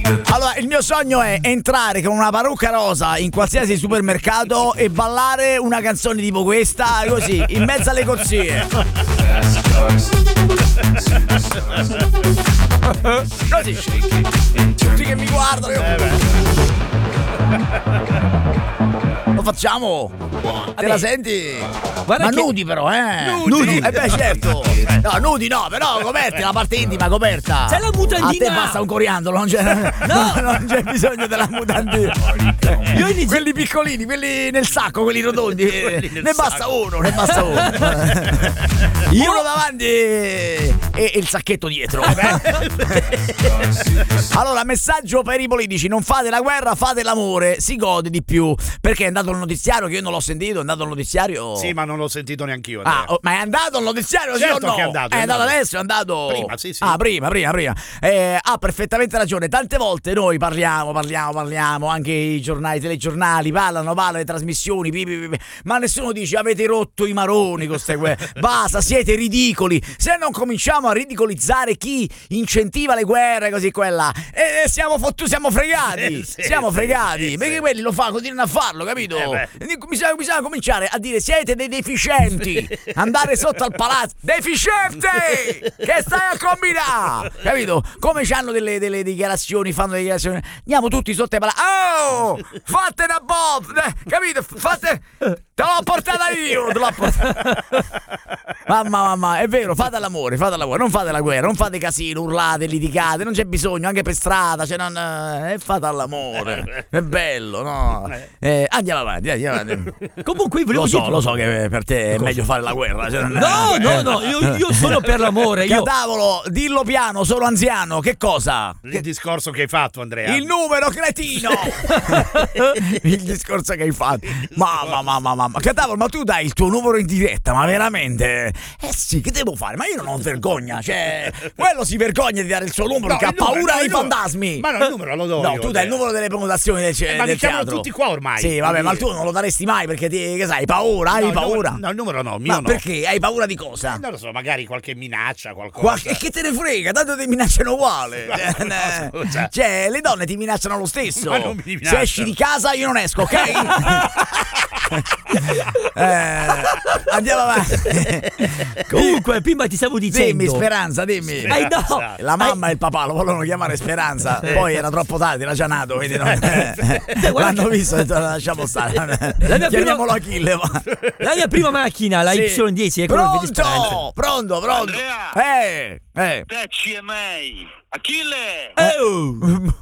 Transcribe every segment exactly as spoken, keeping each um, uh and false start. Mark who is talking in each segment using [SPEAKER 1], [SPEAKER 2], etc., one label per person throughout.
[SPEAKER 1] Allora, il mio sogno è entrare con una parrucca rosa in qualsiasi supermercato e ballare una canzone tipo questa, così, in mezzo alle corsie. Così. Tutti che mi guardano. Io...
[SPEAKER 2] Eh
[SPEAKER 1] Lo facciamo? Te la senti?
[SPEAKER 3] Guarda
[SPEAKER 1] Ma
[SPEAKER 3] che...
[SPEAKER 1] nudi però, eh?
[SPEAKER 3] Nudi.
[SPEAKER 1] Nudi. Eh beh, certo. No, nudi no, però coperti, la parte intima coperta.
[SPEAKER 3] C'è la mutandina.
[SPEAKER 1] A te basta un coriandolo, non c'è, no. non c'è bisogno della mutandina.
[SPEAKER 3] Io inizi...
[SPEAKER 1] Quelli piccolini, quelli nel sacco, quelli rotondi.
[SPEAKER 2] Quelli nel
[SPEAKER 1] ne basta
[SPEAKER 2] sacco.
[SPEAKER 1] uno, ne basta uno.
[SPEAKER 3] Io...
[SPEAKER 1] Uno davanti e, e il sacchetto dietro. Allora, messaggio per i politici: non fate la guerra, fate l'amore, si gode di più. Perché è andato il notiziario, che io non l'ho sentito, è andato il notiziario.
[SPEAKER 2] Sì, ma non l'ho sentito neanch'io. Andrea.
[SPEAKER 1] Ah, oh, ma è andato il notiziario,
[SPEAKER 2] Certo
[SPEAKER 1] sì o no?
[SPEAKER 2] che è andato,
[SPEAKER 1] È
[SPEAKER 2] è
[SPEAKER 1] andato
[SPEAKER 2] andato.
[SPEAKER 1] adesso, è andato
[SPEAKER 2] Prima, sì, sì.
[SPEAKER 1] Ah, prima, prima, prima. Eh, ha perfettamente ragione. Tante volte noi parliamo, parliamo, parliamo, anche i giornali, i telegiornali parlano, parlano le trasmissioni, pi, pi, pi, pi. Ma nessuno dice avete rotto i maroni con queste guerre. Basta, siete ridicoli. Se non cominciamo a ridicolizzare chi incentiva le guerre, così quella, e eh, siamo fottuti, siamo fregati.
[SPEAKER 2] Eh, sì,
[SPEAKER 1] siamo
[SPEAKER 2] sì,
[SPEAKER 1] fregati.
[SPEAKER 2] sì,
[SPEAKER 1] perché
[SPEAKER 2] sì.
[SPEAKER 1] quelli lo fanno, continuano a farlo, capito?
[SPEAKER 2] Eh,
[SPEAKER 1] bisogna, bisogna cominciare a dire siete dei deficienti. Andare sotto al palazzo. Deficiente! Che stai a combinare? Capito? Come c'hanno delle, delle dichiarazioni, fanno delle dichiarazioni. Andiamo tutti sotto ai palazzi. Oh! Fate una bob! Capito? Fate. Te l'ho portata io! Te l'ho portata. Mamma, mamma, è vero, fate l'amore, fate l'amore, non fate la guerra, non fate casino, urlate, litigate, non c'è bisogno, anche per strada, cioè non. Eh, fate l'amore. È bello, no? Eh, andiamo avanti, andiamo avanti.
[SPEAKER 3] Comunque io volevo
[SPEAKER 1] Lo so,
[SPEAKER 3] dire-
[SPEAKER 1] lo so che per te è meglio fare la guerra. Cioè non-
[SPEAKER 3] No, no, no, io, io sono per l'amore. Io...
[SPEAKER 1] Catavolo, dillo piano, sono anziano, che cosa?
[SPEAKER 2] Il discorso che hai fatto, Andrea.
[SPEAKER 1] Il numero, cretino! Il discorso che hai fatto. Mamma, mamma, mamma. Catavolo, ma tu dai il tuo numero in diretta, ma veramente? Eh sì, che devo fare? Ma io non ho vergogna. Cioè, quello si vergogna di dare il suo numero
[SPEAKER 2] No,
[SPEAKER 1] perché ha
[SPEAKER 2] il numero,
[SPEAKER 1] paura
[SPEAKER 2] no,
[SPEAKER 1] dei
[SPEAKER 2] il numero.
[SPEAKER 1] fantasmi.
[SPEAKER 2] Ma no, il numero lo do
[SPEAKER 1] No,
[SPEAKER 2] io,
[SPEAKER 1] tu dai il
[SPEAKER 2] Andrea.
[SPEAKER 1] numero delle prenotazioni del,
[SPEAKER 2] Eh, ma
[SPEAKER 1] del
[SPEAKER 2] li chiamano
[SPEAKER 1] teatro.
[SPEAKER 2] tutti qua ormai.
[SPEAKER 1] Sì, vabbè, ma
[SPEAKER 2] Quindi-
[SPEAKER 1] tu non lo daresti mai perché ti, che sai, hai paura, hai
[SPEAKER 2] No, il numero-
[SPEAKER 1] paura.
[SPEAKER 2] No, il numero no, mio
[SPEAKER 1] Ma
[SPEAKER 2] no.
[SPEAKER 1] perché? Hai paura di cosa?
[SPEAKER 2] Non lo so, magari qualche minaccia, qualcosa.
[SPEAKER 1] Qualche, che te ne frega, tanto ti minacciano uguale.
[SPEAKER 2] Ma
[SPEAKER 1] Cioè,
[SPEAKER 2] no,
[SPEAKER 1] eh,
[SPEAKER 2] scusa.
[SPEAKER 1] cioè, le donne ti minacciano lo stesso.
[SPEAKER 2] Ma non mi
[SPEAKER 1] Se
[SPEAKER 2] minacciano.
[SPEAKER 1] esci di casa io non esco, ok? eh, andiamo avanti.
[SPEAKER 3] Comunque, prima ti stavo dicendo.
[SPEAKER 1] Dimmi, Speranza, dimmi.
[SPEAKER 3] Hai no.
[SPEAKER 1] La mamma e il papà lo volevano chiamare Speranza, poi era troppo tardi, era già nato, quindi non... l'hanno visto e ho detto lasciamo stare.
[SPEAKER 3] mia
[SPEAKER 1] Chiamiamolo
[SPEAKER 3] prima-
[SPEAKER 1] Achille. Va.
[SPEAKER 3] La mia prima macchina, la
[SPEAKER 1] Sì.
[SPEAKER 3] Y dieci, è quello che vedi Speranza.
[SPEAKER 1] Pronto, pronto, pronto.
[SPEAKER 4] Andrea.
[SPEAKER 1] Eh, eh.
[SPEAKER 4] Te C M A Achille!
[SPEAKER 3] Oh.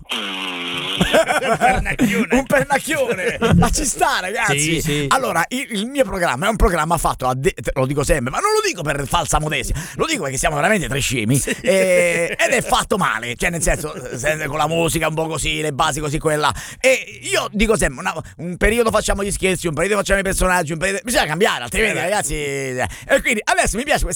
[SPEAKER 1] Un pernacchione, ma ci sta, ragazzi.
[SPEAKER 3] Sì, sì.
[SPEAKER 1] Allora, il, il mio programma è un programma fatto a de- lo dico sempre, ma non lo dico per falsa modestia, lo dico perché siamo veramente tre scemi e- ed è fatto male, cioè nel senso sempre con la musica un po' così, le basi così quella. E io dico sempre, una- un periodo facciamo gli scherzi, un periodo facciamo i personaggi, un periodo bisogna cambiare, altrimenti
[SPEAKER 2] Eh, beh.
[SPEAKER 1] ragazzi. E quindi adesso mi piace questa